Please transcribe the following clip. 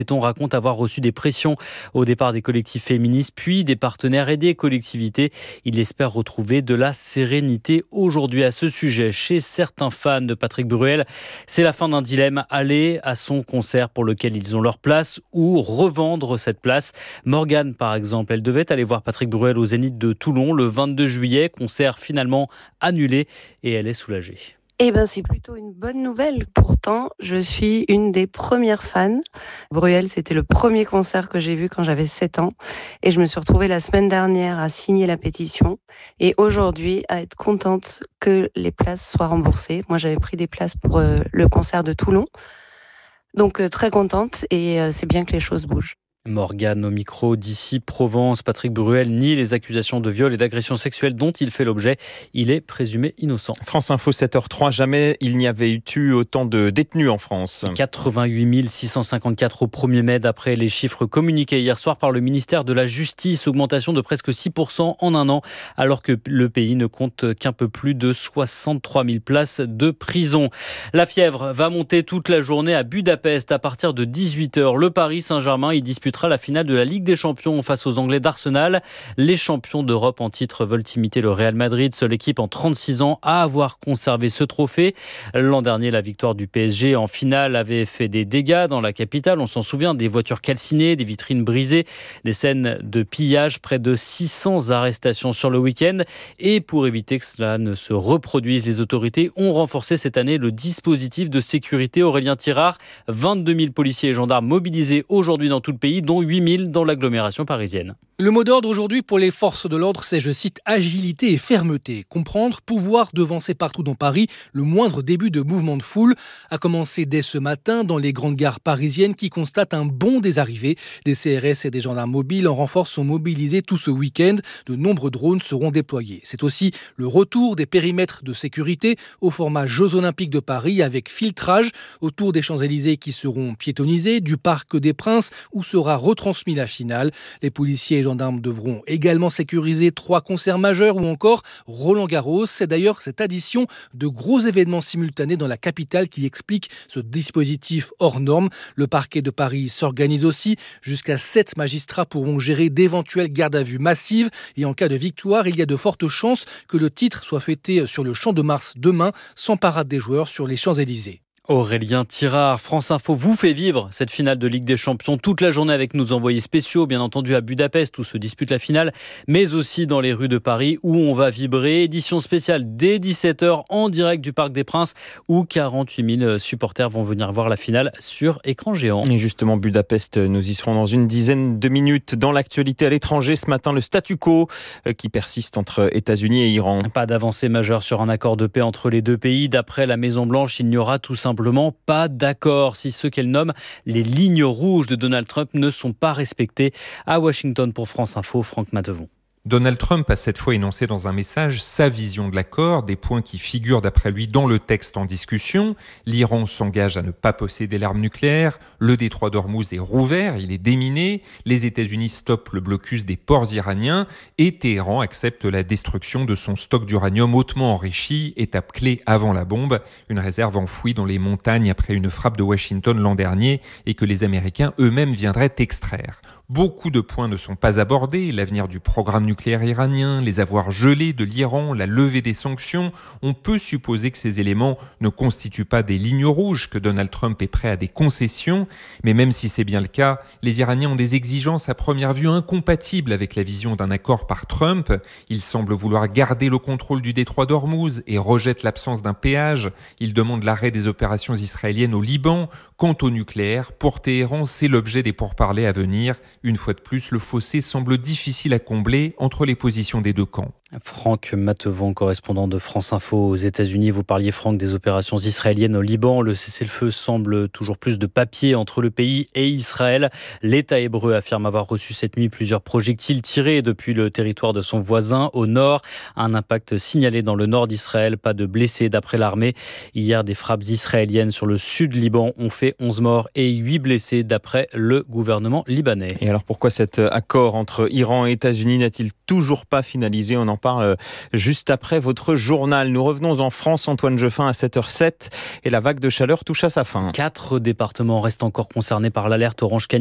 On raconte avoir reçu des pressions au départ des collectifs féministes, puis des partenaires et des collectivités. Il espère retrouver de la sérénité aujourd'hui. À ce sujet, chez certains fans de Patrick Bruel, c'est la fin d'un dilemme. Aller à son concert pour lequel ils ont leur place ou revendre cette place. Morgane, par exemple, elle devait aller voir Patrick Bruel au Zénith de Toulon le 22 juillet. Concert finalement annulé et elle est soulagée. C'est plutôt une bonne nouvelle. Pourtant, je suis une des premières fans. Bruel, c'était le premier concert que j'ai vu quand j'avais 7 ans. Et je me suis retrouvée la semaine dernière à signer la pétition. Et aujourd'hui, à être contente que les places soient remboursées. Moi, j'avais pris des places pour le concert de Toulon. Donc, très contente. Et c'est bien que les choses bougent. Morgane au micro d'ici Provence. Patrick Bruel nie les accusations de viol et d'agression sexuelle dont il fait l'objet. Il est présumé innocent. France Info 7h03, jamais il n'y avait eu autant de détenus en France. 88 654 au 1er mai d'après les chiffres communiqués hier soir par le ministère de la Justice. Augmentation de presque 6% en un an alors que le pays ne compte qu'un peu plus de 63 000 places de prison. La fièvre va monter toute la journée à Budapest à partir de 18h. Le Paris Saint-Germain y dispute la finale de la Ligue des Champions face aux Anglais d'Arsenal. Les champions d'Europe en titre veulent imiter le Real Madrid, seule équipe en 36 ans à avoir conservé ce trophée. L'an dernier, la victoire du PSG en finale avait fait des dégâts dans la capitale. On s'en souvient, des voitures calcinées, des vitrines brisées, des scènes de pillage, près de 600 arrestations sur le week-end. Et pour éviter que cela ne se reproduise, les autorités ont renforcé cette année le dispositif de sécurité. Aurélien Tirard, 22 000 policiers et gendarmes mobilisés aujourd'hui dans tout le pays, dont 8 000 dans l'agglomération parisienne. Le mot d'ordre aujourd'hui pour les forces de l'ordre, c'est, je cite, agilité et fermeté. Comprendre, pouvoir devancer partout dans Paris le moindre début de mouvement de foule, a commencé dès ce matin dans les grandes gares parisiennes qui constatent un bond des arrivées. Des CRS et des gendarmes mobiles en renfort sont mobilisés tout ce week-end. De nombreux drones seront déployés. C'est aussi le retour des périmètres de sécurité au format Jeux Olympiques de Paris avec filtrage autour des Champs-Élysées qui seront piétonnisés, du Parc des Princes où sera retransmis la finale. Les policiers et gendarmes devront également sécuriser 3 concerts majeurs ou encore Roland-Garros. C'est d'ailleurs cette addition de gros événements simultanés dans la capitale qui explique ce dispositif hors norme. Le parquet de Paris s'organise aussi. Jusqu'à 7 magistrats pourront gérer d'éventuelles gardes à vue massives. Et en cas de victoire, il y a de fortes chances que le titre soit fêté sur le Champ de Mars demain, sans parade des joueurs sur les Champs-Élysées. Aurélien Tirard, France Info vous fait vivre cette finale de Ligue des Champions toute la journée avec nos envoyés spéciaux, bien entendu à Budapest où se dispute la finale, mais aussi dans les rues de Paris où on va vibrer. Édition spéciale dès 17h en direct du Parc des Princes où 48 000 supporters vont venir voir la finale sur écran géant. Et justement, Budapest, nous y serons dans une dizaine de minutes. Dans l'actualité à l'étranger, ce matin, le statu quo qui persiste entre États-Unis et Iran. Pas d'avancée majeure sur un accord de paix entre les deux pays. D'après la Maison-Blanche, il n'y aura tout simplement pas d'accord si ceux qu'elle nomme les lignes rouges de Donald Trump ne sont pas respectés. À Washington pour France Info, Franck Matevon. Donald Trump a cette fois énoncé dans un message sa vision de l'accord, des points qui figurent d'après lui dans le texte en discussion. L'Iran s'engage à ne pas posséder l'arme nucléaire, le détroit d'Ormuz est rouvert, il est déminé, les États-Unis stoppent le blocus des ports iraniens et Téhéran accepte la destruction de son stock d'uranium hautement enrichi, étape clé avant la bombe, une réserve enfouie dans les montagnes après une frappe de Washington l'an dernier et que les Américains eux-mêmes viendraient extraire. Beaucoup de points ne sont pas abordés, l'avenir du programme nucléaire iranien, les avoirs gelés de l'Iran, la levée des sanctions. On peut supposer que ces éléments ne constituent pas des lignes rouges, que Donald Trump est prêt à des concessions. Mais même si c'est bien le cas, les Iraniens ont des exigences à première vue incompatibles avec la vision d'un accord par Trump. Ils semblent vouloir garder le contrôle du détroit d'Ormuz et rejettent l'absence d'un péage. Ils demandent l'arrêt des opérations israéliennes au Liban. Quant au nucléaire, pour Téhéran, c'est l'objet des pourparlers à venir. Une fois de plus, le fossé semble difficile à combler entre les positions des deux camps. Franck Matevon, correspondant de France Info aux États-Unis. Vous parliez, Franck, des opérations israéliennes au Liban. Le cessez-le-feu semble toujours plus de papier entre le pays et Israël. L'État hébreu affirme avoir reçu cette nuit plusieurs projectiles tirés depuis le territoire de son voisin au nord. Un impact signalé dans le nord d'Israël. Pas de blessés d'après l'armée. Hier, des frappes israéliennes sur le sud Liban ont fait 11 morts et 8 blessés d'après le gouvernement libanais. Et alors pourquoi cet accord entre Iran et États-Unis n'a-t-il toujours pas finalisé ? On en parle juste après votre journal. Nous revenons en France, Antoine Jeffin, à 7h07 et la vague de chaleur touche à sa fin. 4 départements restent encore concernés par l'alerte orange canicule.